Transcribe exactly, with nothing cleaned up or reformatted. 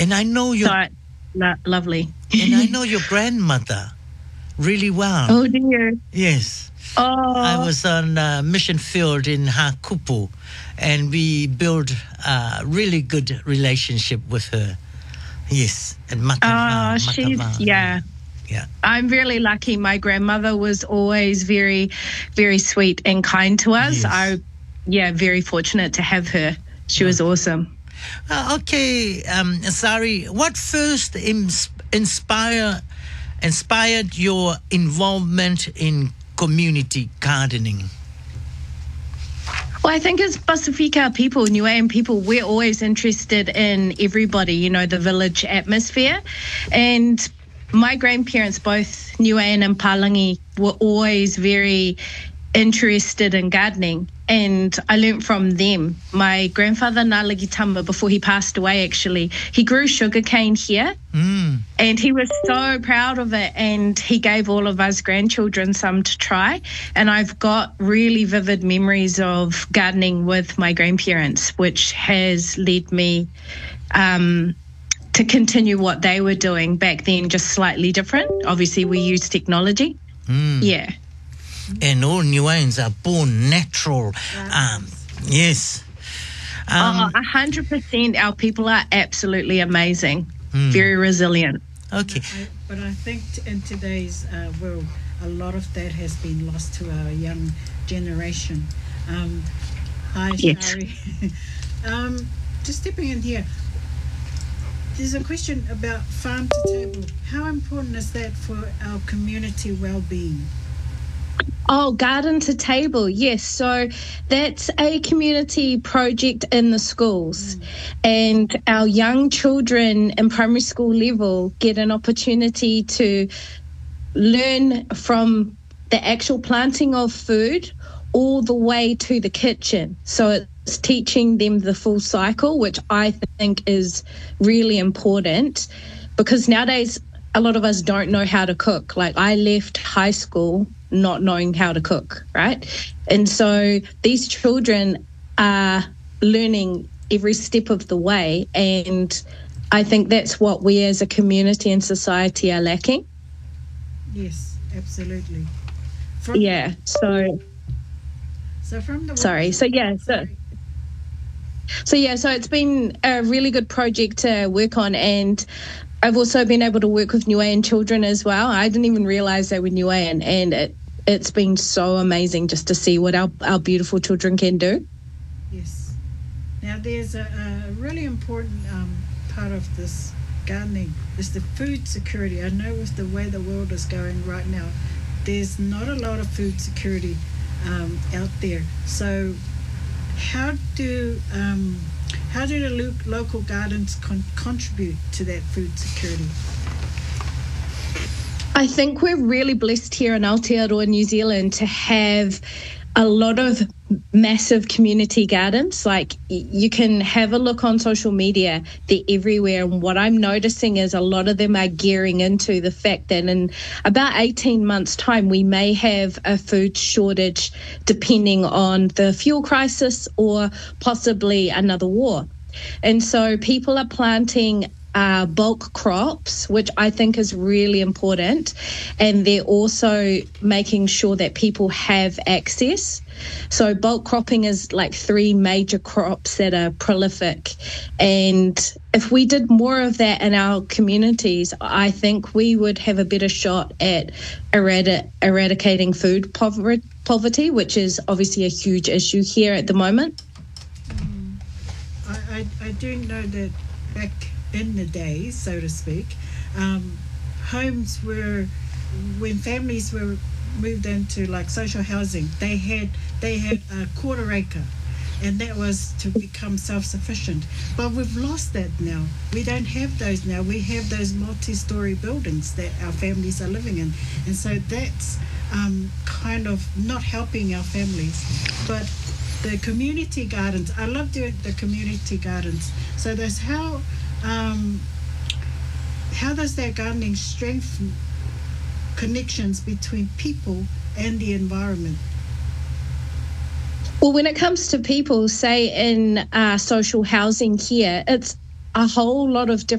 And I know your So, lo- lovely. and I know your grandmother really well. Oh, dear. Yes. Oh, I was on a mission field in Hakupu, and we built a really good relationship with her. Yes, and Matava. oh, she's, Matava, yeah. yeah. I'm really lucky. My grandmother was always very, very sweet and kind to us. Yes. I, yeah, very fortunate to have her. She was awesome. Uh, okay, um, Sari, what first ins- inspire, inspired your involvement in community gardening? Well, I think as Pasifika people, Niuean people, we're always interested in everybody, you know, the village atmosphere. And my grandparents, both Niuean and Palangi, were always very interested in gardening. And I learnt from them. My grandfather, Nalagitamba, before he passed away, actually, he grew sugarcane here. Mm. And he was so proud of it, and he gave all of us grandchildren some to try. And I've got really vivid memories of gardening with my grandparents, which has led me um, to continue what they were doing back then, just slightly different. Obviously, we use technology. Mm. Yeah. And all Niueans are born natural. Um, yes. Um, Oh, one hundred percent. Our people are absolutely amazing, mm. very resilient. Okay. I, but I think t- in today's uh, world, a lot of that has been lost to our young generation. Um, hi, Yes. Shari. um, just stepping in here, there's a question about farm to table. How important is that for our community well-being? Oh, Garden to Table, yes. So that's a community project in the schools. Mm. And our young children in primary school level get an opportunity to learn from the actual planting of food all the way to the kitchen. So it's teaching them the full cycle, which I think is really important, because nowadays a lot of us don't know how to cook. Like, I left high school not knowing how to cook, right? And so these children are learning every step of the way, and I think that's what we as a community and society are lacking. Yes, absolutely. From, Yeah, so So from the sorry. So yeah, so so yeah, so it's been a really good project to work on, and I've also been able to work with Niuean children as well. I didn't even realize they were Niuean, and it, it's been so amazing just to see what our, our beautiful children can do. Yes. Now there's a, a really important um, part of this gardening is the food security. I know with the way the world is going right now, there's not a lot of food security um, out there. So how do um, how do the lo- local gardens con- contribute to that food security? I think we're really blessed here in Aotearoa, New Zealand, to have a lot of massive community gardens. Like, you can have a look on social media, they're everywhere. And what I'm noticing is a lot of them are gearing into the fact that in about eighteen months' time, we may have a food shortage depending on the fuel crisis or possibly another war. And so people are planting Uh, bulk crops, which I think is really important, and they're also making sure that people have access. So bulk cropping is like three major crops that are prolific, and if we did more of that in our communities, I think we would have a better shot at eradi- eradicating food pover- poverty, which is obviously a huge issue here at the moment. Mm. I, I, I do know that back in the days, so to speak, um, homes were, when families were moved into like social housing, they had they had a quarter acre, and that was to become self-sufficient. But we've lost that now. We don't have those now. We have those multi-story buildings that our families are living in, and so that's um, kind of not helping our families. But the community gardens, I love doing the community gardens. So there's how Um, how does that gardening strengthen connections between people and the environment? Well, when it comes to people, say in uh, social housing here, it's a whole lot of different